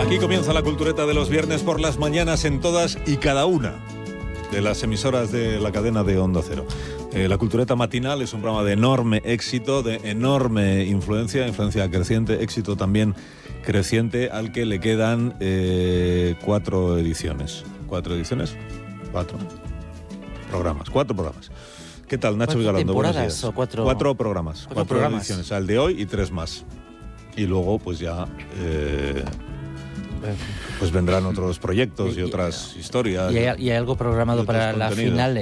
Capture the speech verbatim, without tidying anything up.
Aquí comienza la cultureta de los viernes por las mañanas en todas y cada una de las emisoras de la cadena de Onda Cero. Eh, la cultureta matinal es un programa de enorme éxito, de enorme influencia, influencia creciente, éxito también creciente, al que le quedan eh, cuatro ediciones. ¿Cuatro ediciones? Cuatro programas, cuatro programas. ¿Qué tal, Nacho Vigalondo? Buenos días. ¿O cuatro... cuatro programas, cuatro, cuatro programas. ediciones, o sea, el de hoy y tres más. Y luego, pues ya... Eh, pues vendrán otros proyectos y, y otras historias. ¿Y hay, y hay algo programado para la final?